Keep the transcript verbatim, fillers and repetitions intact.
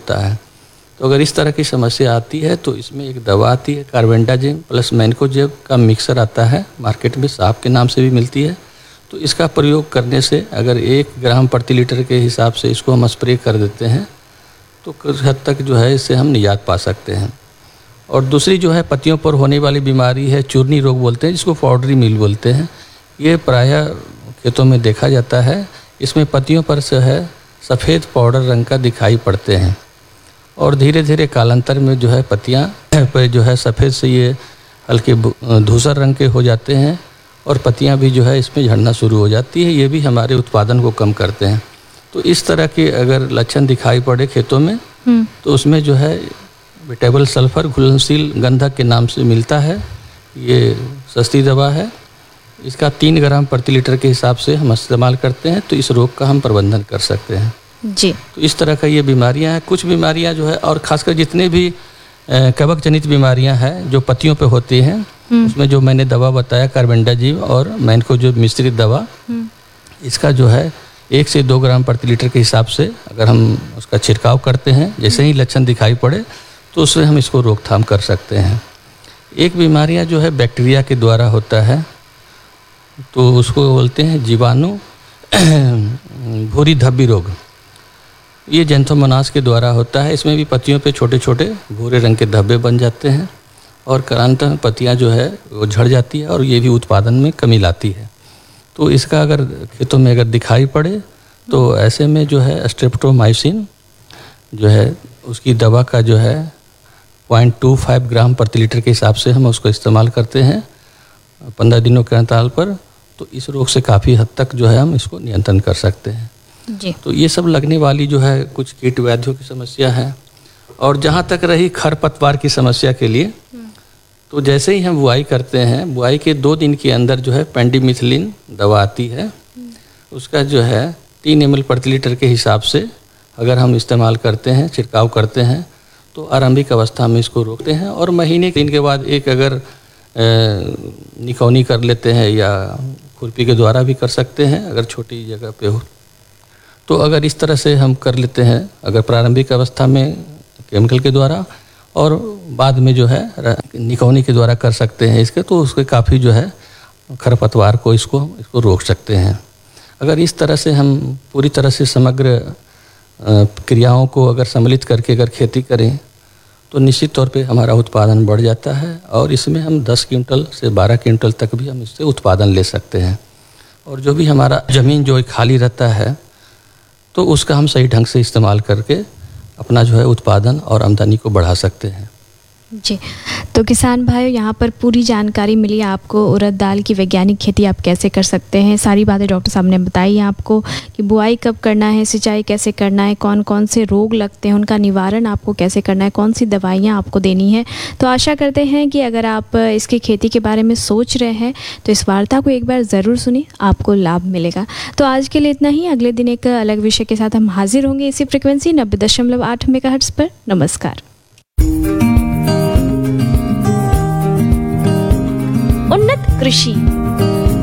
होता है। तो अगर इस तरह की समस्या आती है तो इसमें एक दवा आती है कार्बेंडाजिम प्लस मैनकोजेब का मिक्सर आता है, मार्केट में साफ के नाम से भी मिलती है। तो इसका प्रयोग करने से अगर एक ग्राम प्रति लीटर के हिसाब से इसको हम स्प्रे कर देते हैं तो कुछ हद तक जो है इससे हम निजात पा सकते हैं। और दूसरी जो है पत्तियों पर होने वाली बीमारी है चूर्णी रोग बोलते हैं, जिसको पाउडरी मिल बोलते हैं। ये प्रायः खेतों में देखा जाता है। इसमें पत्तियों पर से है सफ़ेद पाउडर रंग का दिखाई पड़ते हैं और धीरे धीरे कालांतर में जो है पत्तियाँ पर जो है सफ़ेद से ये हल्के धूसर रंग के हो जाते हैं और पत्तियाँ भी जो है इसमें झड़ना शुरू हो जाती है। ये भी हमारे उत्पादन को कम करते हैं। तो इस तरह के अगर लक्षण दिखाई पड़े खेतों में तो उसमें जो है वेटेबल सल्फर घुलनशील गंधक के नाम से मिलता है। ये सस्ती दवा है। इसका तीन ग्राम प्रति लीटर के हिसाब से हम इस्तेमाल करते हैं तो इस रोग का हम प्रबंधन कर सकते हैं जी। तो इस तरह का ये बीमारियां हैं। कुछ बीमारियां जो है और खासकर जितने भी कवक जनित बीमारियां हैं जो पत्तियों पे होती हैं उसमें जो मैंने दवा बताया कार्बेंडाजिम और मैनकोजेब मिश्रित दवा, इसका जो है एक से दो ग्राम प्रति लीटर के हिसाब से अगर हम उसका छिड़काव करते हैं जैसे ही लक्षण दिखाई पड़े तो उससे हम इसको रोकथाम कर सकते हैं। एक बीमारियां जो है बैक्टीरिया के द्वारा होता है तो उसको बोलते हैं जीवाणु भूरी धब्बी रोग। ये जेंथोमोनास के द्वारा होता है। इसमें भी पत्तियों पे छोटे छोटे भूरे रंग के धब्बे बन जाते हैं और कालांतर में पत्तियाँ जो है वो झड़ जाती है और ये भी उत्पादन में कमी लाती है। तो इसका अगर खेतों में अगर दिखाई पड़े तो ऐसे में जो है स्ट्रेप्टोमाइसिन जो है उसकी दवा का जो है पॉइंट टू फाइव ग्राम प्रति लीटर के हिसाब से हम उसको इस्तेमाल करते हैं पंद्रह दिनों के अंतराल पर। तो इस रोग से काफ़ी हद तक जो है हम इसको नियंत्रण कर सकते हैं जी। तो ये सब लगने वाली जो है कुछ कीट व्याधियों की समस्या है। और जहाँ तक रही खरपतवार की समस्या के लिए तो जैसे ही हम बुआई करते हैं बुआई के दो दिन के अंदर जो है पेंडिमिथिलिन दवा आती है, उसका जो है तीन एम एल प्रति लीटर के हिसाब से अगर हम इस्तेमाल करते हैं छिड़काव करते हैं तो आरंभिक अवस्था में इसको रोकते हैं। और महीने दिन के बाद एक अगर निकौनी कर लेते हैं या खुरपी के द्वारा भी कर सकते हैं अगर छोटी जगह पे हो तो अगर इस तरह से हम कर लेते हैं अगर प्रारंभिक अवस्था में केमिकल के द्वारा और बाद में जो है निकौनी के द्वारा कर सकते हैं इसके तो उसके काफ़ी जो है खरपतवार को इसको इसको रोक सकते हैं। अगर इस तरह से हम पूरी तरह से समग्र क्रियाओं को अगर सम्मिलित करके अगर खेती करें तो निश्चित तौर पे हमारा उत्पादन बढ़ जाता है और इसमें हम दस क्विंटल से बारह क्विंटल तक भी हम इससे उत्पादन ले सकते हैं। और जो भी हमारा ज़मीन जो खाली रहता है तो उसका हम सही ढंग से इस्तेमाल करके अपना जो है उत्पादन और आमदनी को बढ़ा सकते हैं जी। तो किसान भाइयों, यहाँ पर पूरी जानकारी मिली आपको उड़द दाल की वैज्ञानिक खेती आप कैसे कर सकते हैं। सारी बातें डॉक्टर साहब ने बताई आपको कि बुआई कब करना है, सिंचाई कैसे करना है, कौन कौन से रोग लगते हैं, उनका निवारण आपको कैसे करना है, कौन सी दवाइयाँ आपको देनी है। तो आशा करते हैं कि अगर आप इसकी खेती के बारे में सोच रहे हैं तो इस वार्ता को एक बार ज़रूर सुनिए, आपको लाभ मिलेगा। तो आज के लिए इतना ही। अगले दिन एक अलग विषय के साथ हम हाजिर होंगे इसी फ्रिक्वेंसी नब्बे दशमलव आठ मेगाहर्ट्ज़ पर। नमस्कार। उन्नत कृषि